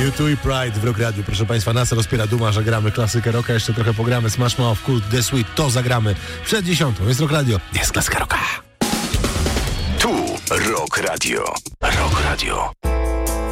U2 i Pride w Rock Radio. Proszę Państwa, nas rozpiera duma, że gramy klasykę rocka, jeszcze trochę pogramy Smash Mouth, Cult, The Sweet, to zagramy przed 10. Jest Rock Radio, jest klasyka rocka. Tu Rock Radio. Rock Radio.